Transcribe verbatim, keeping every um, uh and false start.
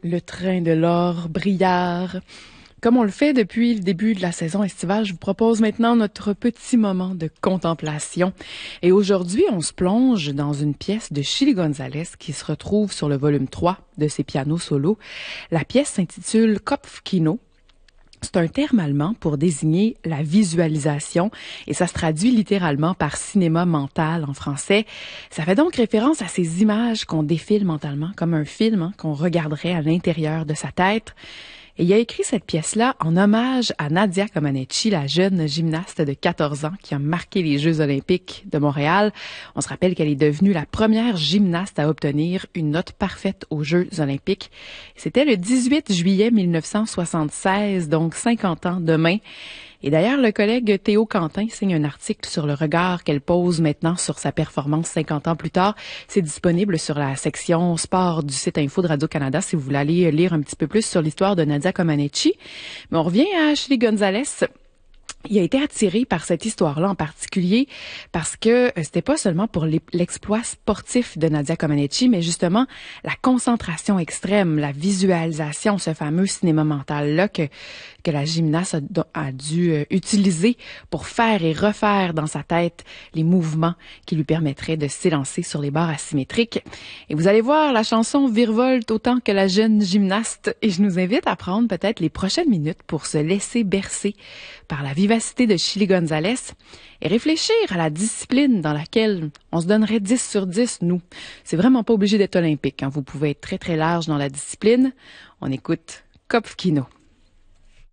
Le train de l'or Briard. Comme on le fait depuis le début de la saison estivale, je vous propose maintenant notre petit moment de contemplation. Et aujourd'hui, on se plonge dans une pièce de Chilly González qui se retrouve sur le volume trois de ses pianos solos. La pièce s'intitule Kopfkino. C'est un terme allemand pour désigner la visualisation et ça se traduit littéralement par cinéma mental en français. Ça fait donc référence à ces images qu'on défile mentalement comme un film hein, qu'on regarderait à l'intérieur de sa tête. Et il a écrit cette pièce-là en hommage à Nadia Comaneci, la jeune gymnaste de quatorze ans qui a marqué les Jeux olympiques de Montréal. On se rappelle qu'elle est devenue la première gymnaste à obtenir une note parfaite aux Jeux olympiques. C'était le dix-huit juillet mille neuf cent soixante-seize, donc cinquante ans demain. Et d'ailleurs, le collègue Théo Quentin signe un article sur le regard qu'elle pose maintenant sur sa performance cinquante ans plus tard. C'est disponible sur la section sport du site info de Radio-Canada si vous voulez aller lire un petit peu plus sur l'histoire de Nadia Comaneci. Mais on revient à Chilly González. Il a été attiré par cette histoire-là en particulier parce que c'était pas seulement pour l'exploit sportif de Nadia Comaneci, mais justement la concentration extrême, la visualisation, ce fameux cinéma mental-là que, que la gymnaste a, a dû euh, utiliser pour faire et refaire dans sa tête les mouvements qui lui permettraient de s'élancer sur les barres asymétriques. Et vous allez voir, la chanson virevolte autant que la jeune gymnaste et je nous invite à prendre peut-être les prochaines minutes pour se laisser bercer par la vivacité de Chilly González et réfléchir à la discipline dans laquelle on se donnerait dix sur dix, nous. C'est vraiment pas obligé d'être olympique. Hein. Vous pouvez être très, très large dans la discipline. On écoute Kopfkino.